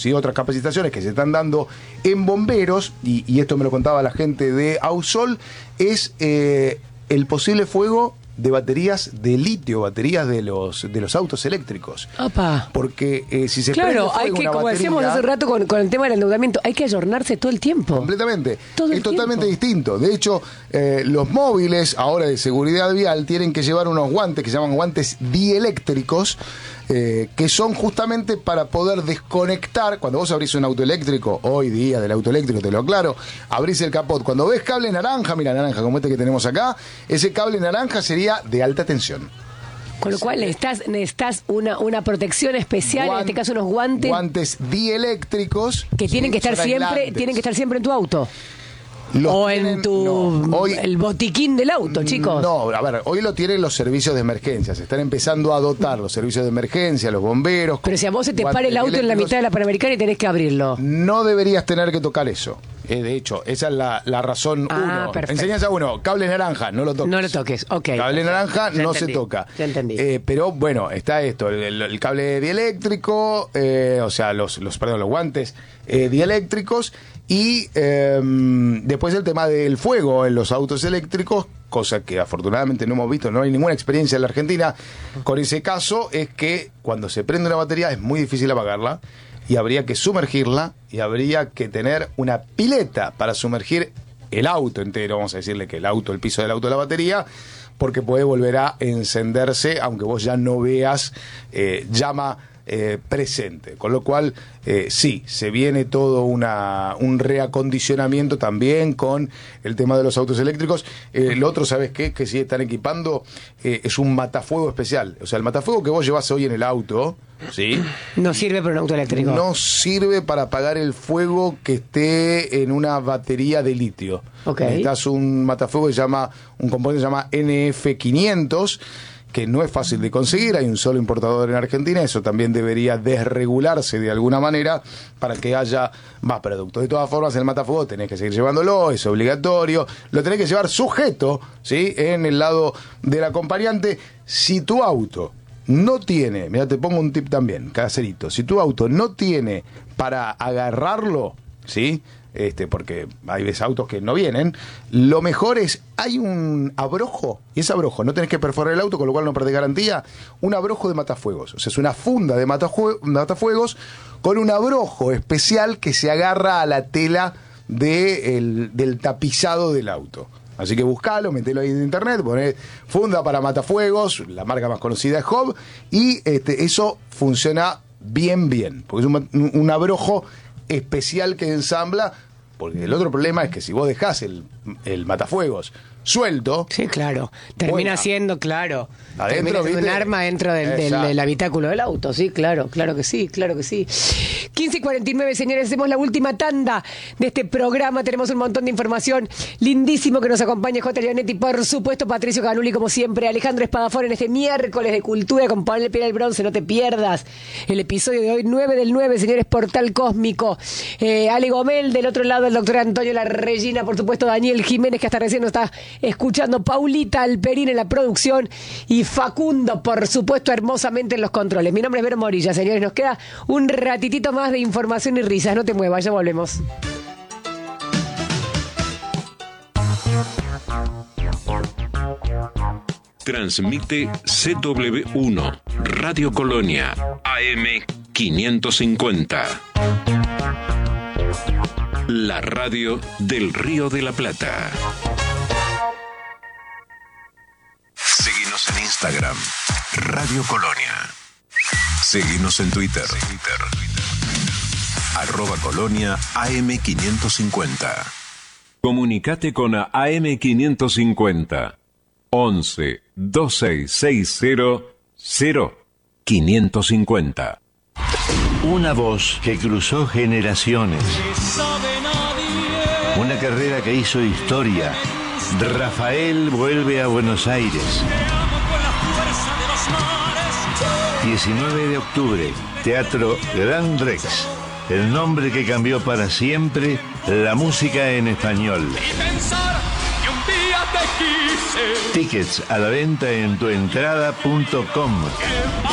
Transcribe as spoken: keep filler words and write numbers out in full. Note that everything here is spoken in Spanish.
¿sí? Otras capacitaciones que se están dando en bomberos, y, y esto me lo contaba la gente de Ausol, es eh, el posible fuego de baterías de litio, baterías de los de los autos eléctricos. Opa. Porque eh, si se Claro, prende hay fuego que, una como batería, decíamos hace rato con, con el tema del endeudamiento, hay que ayornarse todo el tiempo. Completamente. Todo el es totalmente tiempo. distinto. De hecho, eh, los móviles ahora de seguridad vial tienen que llevar unos guantes que se llaman guantes dieléctricos, eh, que son justamente para poder desconectar. Cuando vos abrís un auto eléctrico, hoy día del auto eléctrico, te lo aclaro, abrís el capot. Cuando ves cable naranja, mira, naranja como este que tenemos acá, ese cable naranja sería de alta tensión. Con lo cual necesitas, necesitas una, una protección especial, Guan- en este caso unos guantes Guantes dieléctricos. que tienen sí, que estar son siempre, aislantes. tienen que estar siempre en tu auto. Los o tienen- en tu no, hoy- el botiquín del auto, chicos. No, a ver, hoy lo tienen los servicios de emergencia. Se están empezando a dotar los servicios de emergencia, los bomberos. Pero si a vos se te guantes para el auto en la eléctricos, mitad de la Panamericana y tenés que abrirlo. no deberías tener que tocar eso. Eh, de hecho, esa es la, la razón Ah, uno. perfecto. Enseñanza uno, cable naranja, no lo toques. No lo toques, ok. Cable naranja Ya no entendí, se toca. ya entendí. Eh, pero bueno, está esto, el, el- el cable dieléctrico, eh, o sea, los, los, perdón, los guantes eh, dieléctricos, y eh, después el tema del fuego en los autos eléctricos, cosa que afortunadamente no hemos visto, no hay ninguna experiencia en la Argentina con ese caso, es que cuando se prende una batería es muy difícil apagarla, y habría que sumergirla, y habría que tener una pileta para sumergir el auto entero, vamos a decirle que el auto, el piso del auto, la batería, porque puede volver a encenderse, aunque vos ya no veas eh, llama eh, presente. Con lo cual, eh, sí, se viene todo una, un reacondicionamiento también con el tema de los autos eléctricos. Eh, lo otro, ¿sabes qué? Que sí están equipando, eh, es un matafuego especial. O sea, el matafuego que vos llevas hoy en el auto, ¿sí? No sirve para un auto eléctrico. No sirve para apagar el fuego que esté en una batería de litio. Ok. Necesitas un matafuego que se llama, un componente que se llama N F quinientos, que no es fácil de conseguir, hay un solo importador en Argentina, eso también debería desregularse de alguna manera para que haya más productos. De todas formas, el matafuego tenés que seguir llevándolo, es obligatorio, lo tenés que llevar sujeto, ¿sí? En el lado del acompañante. Si tu auto no tiene, mira, te pongo un tip también, caserito, si tu auto no tiene para agarrarlo, ¿sí? Este, porque hay veces autos que no vienen, lo mejor es, hay un abrojo, y ese abrojo, no tenés que perforar el auto, con lo cual no perdés garantía, un abrojo de matafuegos, o sea, es una funda de matafue- matafuegos con un abrojo especial que se agarra a la tela de el, del tapizado del auto. Así que buscalo, metelo ahí en internet, poné funda para matafuegos, la marca más conocida es Hobb, y este, eso funciona bien, bien, porque es un, un abrojo especial que ensambla, porque el otro problema es que si vos dejás el, el matafuegos suelto, Sí, claro. Termina Buena. siendo, claro. Adentro, termina siendo un ¿viste? arma dentro del, del, Exacto. del habitáculo del auto. Sí, claro, claro que sí, claro que sí. quince y cuarenta y nueve, señores, hacemos la última tanda de este programa. Tenemos un montón de información. Lindísimo que nos acompañe J. Leonetti, por supuesto, Patricio Canuli, como siempre, Alejandro Espadafón en este miércoles de cultura con Pablo Piedra del Bronce. No te pierdas el episodio de hoy, nueve del nueve, señores, Portal Cósmico. Eh, Ale Gomel, del otro lado, el doctor Antonio La Regina, por supuesto, Daniel Jiménez, que hasta recién nos está escuchando, Paulita Alperín en la producción y Facundo, por supuesto, hermosamente en los controles. Mi nombre es Vero Morilla, señores. Nos queda un ratitito más de información y risas. No te muevas, ya volvemos. Transmite C W uno, Radio Colonia, A M quinientos cincuenta. La radio del Río de la Plata. Seguinos en Instagram, Radio Colonia. Seguinos en Twitter, arroba Colonia A M quinientos cincuenta. Comunicate con A M quinientos cincuenta. once, veintiséis sesenta, cero, quinientos cincuenta. Una voz que cruzó generaciones. Una carrera que hizo historia. Rafael vuelve a Buenos Aires. diecinueve de octubre, Teatro Gran Rex. El nombre que cambió para siempre la música en español. Tickets a la venta en tuentrada punto com.